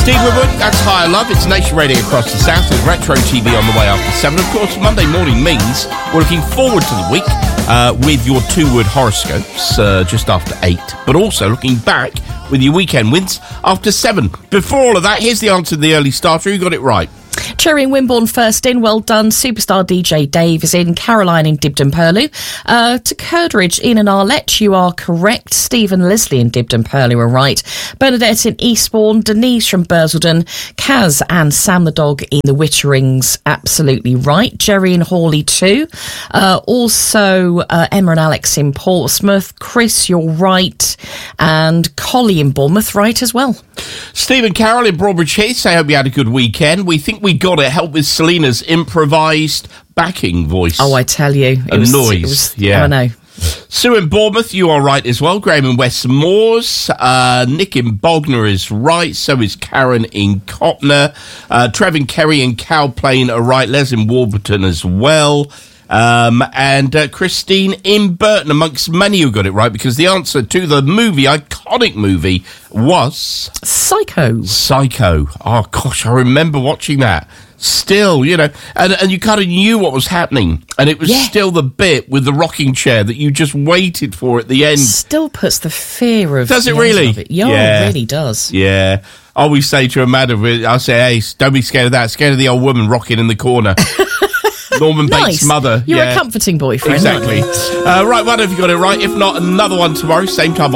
Steve Woodward, that's Higher Love. It's Nation Radio across the South. There's Retro TV on the way after 7. Of course, Monday morning means we're looking forward to the week with your 2-word horoscopes just after 8, but also looking back with your weekend wins after 7. Before all of that, here's the answer to the early starter. Who got it right? Cherry in Wimborne first in, well done. Superstar DJ Dave is in. Caroline in Dibden Purlieu. To Curdridge in and Arlette, you are correct. Stephen Leslie in Dibden Purlieu are right. Bernadette in Eastbourne. Denise from Bursledon. Kaz and Sam the dog in the Witterings, absolutely right. Jerry in Hawley too. Also Emma and Alex in Portsmouth. Chris, you're right. And Collie in Bournemouth, right as well. Steve and Carol in Broadbridge Heath, I hope you had a good weekend. We think we got it. Help with Selena's improvised backing voice. Oh, I tell you. It was, yeah. I know. Sue in Bournemouth, you are right as well. Graham in West Moors. Nick in Bognor is right. So is Karen in Copner. Trevin Kerry and Cow Plain are right. Les in Warburton as well. And Christine in Burton, amongst many who got it right, because the answer to the iconic movie, was... Psycho. Oh, gosh, I remember watching that. Still, and you kind of knew what was happening. And it was still the bit with the rocking chair that you just waited for at the end. Still puts the fear of... Does it really? Yeah, it really does. Yeah. I always say to Amanda, I say, hey, don't be scared of that. Scared of the old woman rocking in the corner. Norman Bates' mother. You're a comforting boyfriend. Exactly. Right, one of you got it right. If not, another one tomorrow, same time.